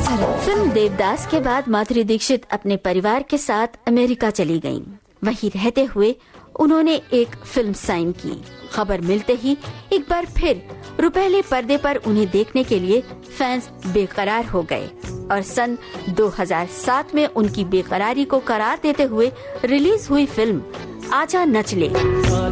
Film Devdas के बाद माधुरी दीक्षित अपने परिवार के साथ अमेरिका चली गयीं। वहीं रहते हुए उन्होंने एक फिल्म साइन की। खबर मिलते ही एक बार फिर रुपहले पर्दे पर उन्हें देखने के लिए फैंस बेकरार हो गए और सन 2007 में उनकी बेकरारी को करार देते हुए रिलीज हुई फिल्म आजा नच ले।